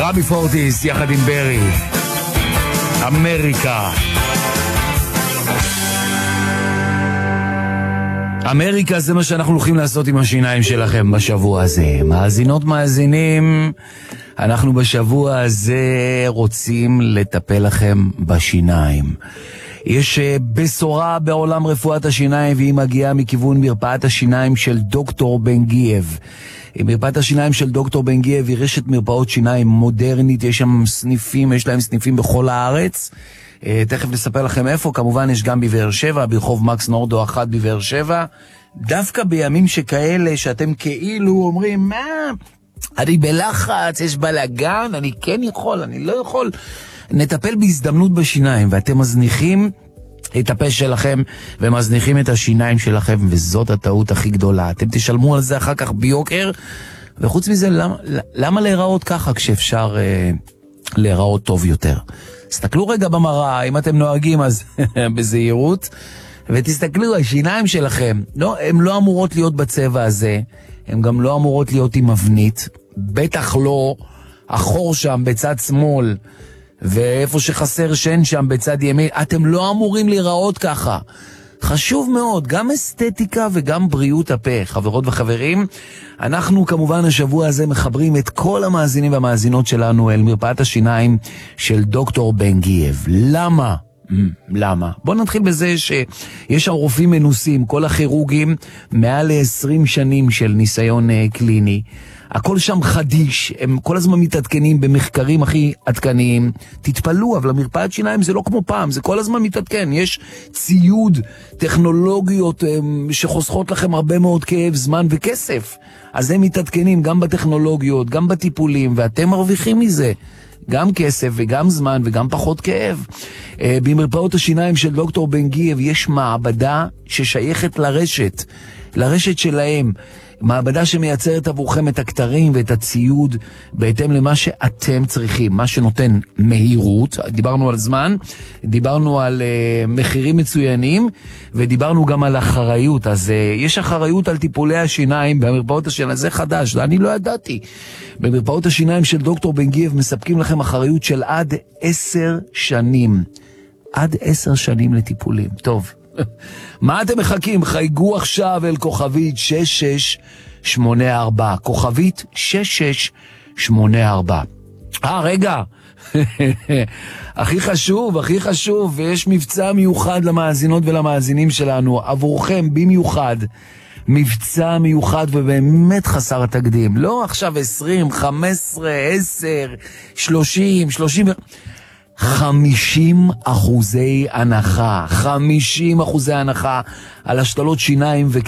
רבי פורטיס יחד עם ברי, אמריקה. אמריקה זה מה שאנחנו הולכים לעשות עם השיניים שלכם בשבוע הזה. מאזינות, מאזינים, אנחנו בשבוע הזה רוצים לטפל לכם בשיניים. יש בשורה בעולם רפואת השיניים, והיא מגיעה מכיוון מרפאת השיניים של דוקטור בן גייב. מרפאת השיניים של דוקטור בן גייב היא רשת מרפאות שיניים מודרנית, יש שם סניפים, יש להם סניפים בכל הארץ. תכף נספר לכם איפה, כמובן יש גם בבאר שבע, ברחוב מקס נורדו 1 בבאר שבע. דווקא בימים שכאלה שאתם כאילו אומרים, מה? אני בלחץ, יש בלגן, אני כן יכול, אני לא יכול. נטפל בהזדמנות בשיניים, ואתם מזניחים את הפה שלכם ומזניחים את השיניים שלכם, וזאת הטעות הכי גדולה. אתם תשלמו על זה אחר כך ביוקר, וחוץ מזה, למה להיראות ככה כשאפשר להיראות טוב יותר? תסתכלו רגע במראה, אם אתם נוהגים אז בזהירות, ותסתכלו, השיניים שלכם, לא, הן לא אמורות להיות בצבע הזה, הן גם לא אמורות להיות עם מבנית, בטח לא החור שם בצד שמאל, ואיפה שחסר שן שם בצד ימין, אתם לא אמורים להיראות ככה. חשוב מאוד, גם אסתטיקה וגם בריאות הפה. חברות וחברים, אנחנו כמובן השבוע הזה מחברים את כל המאזינים והמאזינות שלנו אל מרפאת השיניים של דוקטור בן גייב. למה? למה? בואו נתחיל בזה שיש שם רופאים מנוסים, כל הכירורגים מעל 20 שנים של ניסיון קליני. הכל שם חדיש, הם כל הזמן מתעדכנים במחקרים הכי עדכניים. תתפלאו, אבל המרפאת שיניים זה לא כמו פעם, זה כל הזמן מתעדכן. יש ציוד, טכנולוגיות שחוסכות לכם הרבה מאוד כאב, זמן וכסף. אז הם מתעדכנים גם בטכנולוגיות, גם בטיפולים, ואתם מרוויחים מזה. גם כסף וגם זמן וגם פחות כאב. במרפאות השיניים של דוקטור בן גייב יש מעבדה ששייכת לרשת שלהם. מעבדה שמייצרת עבורכם את הכתרים ואת הציוד בהתאם למה שאתם צריכים, מה שנותן מהירות, דיברנו על זמן, דיברנו על מחירים מצוינים, ודיברנו גם על אחריות. אז יש אחריות על טיפולי השיניים במרפאות השיניים, זה חדש, אני לא ידעתי. במרפאות השיניים של דוקטור בן גייב מספקים לכם אחריות של עד 10 שנים. עד 10 שנים לטיפולים. טוב. מה אתם מחכים? חייגו עכשיו אל כוכבית 6684. כוכבית 6684. רגע. הכי חשוב, ויש מבצע מיוחד למאזינות ולמאזינים שלנו, עבורכם במיוחד. מבצע מיוחד ובאמת חסר התקדים. לא עכשיו 20, 15, 10, 30, 50% הנחה, 50% הנחה על השתלות שיניים